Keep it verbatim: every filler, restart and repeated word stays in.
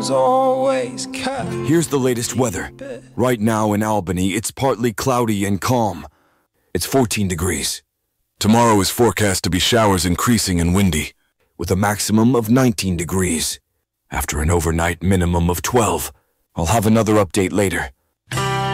always cut. Here's the latest weather. Right now in Albany, it's partly cloudy and calm. It's fourteen degrees. Tomorrow is forecast to be showers increasing and windy, with a maximum of nineteen degrees. After an overnight minimum of twelve. I'll have another update later.